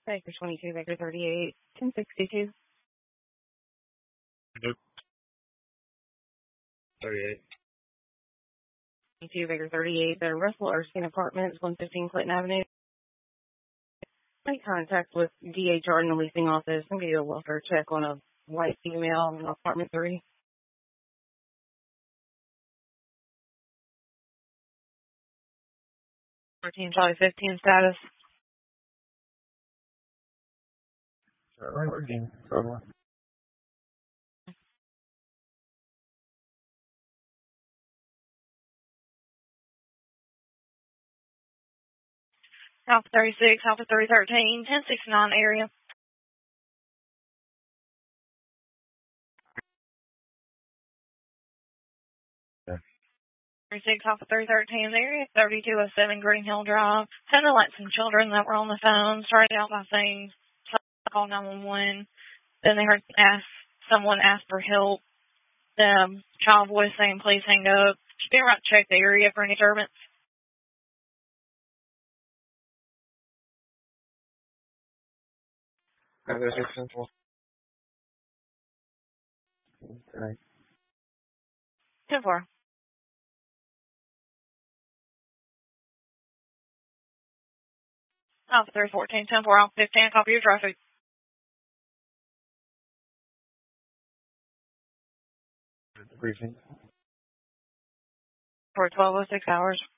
Baker 22, Baker 38, 1062. Nope. 38. 22, Baker 38, the Russell Erskine Apartments, 115 Clinton Avenue. Make contact with DHR in the leasing office and get a welfare check on a white female in apartment 3. 13, Charlie 15 status. Working. Over. Alpha 36, Alpha 313, 1069 area. 36, Alpha 313 area, 3207 Green Hill Drive. Sounded like some children that were on the phone started out by saying, call 911. Then they heard someone ask for help. The child voice saying, please hang up. Just be right to check the area for any disturbance. There's a simple. Okay. 10-4. Alpha 314, 10-4, Alpha 15, copy your traffic. Briefing. For 1206 hours.